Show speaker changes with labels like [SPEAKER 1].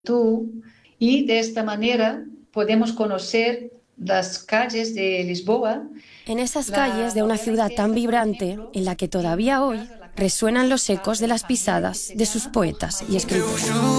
[SPEAKER 1] tú, y de esta manera podemos conocer las calles de Lisboa.
[SPEAKER 2] En esas calles
[SPEAKER 1] La
[SPEAKER 2] de una
[SPEAKER 1] novela
[SPEAKER 2] ciudad tan
[SPEAKER 1] intenta, por
[SPEAKER 2] vibrante,
[SPEAKER 1] ejemplo,
[SPEAKER 2] en la que
[SPEAKER 1] ir
[SPEAKER 2] todavía hoy
[SPEAKER 1] a la casa
[SPEAKER 2] resuenan los ecos de
[SPEAKER 1] de la
[SPEAKER 2] las
[SPEAKER 1] familia que
[SPEAKER 2] pisadas
[SPEAKER 1] se
[SPEAKER 2] de sus
[SPEAKER 1] llama Os
[SPEAKER 2] poetas y
[SPEAKER 1] Marinhos.
[SPEAKER 2] escritores.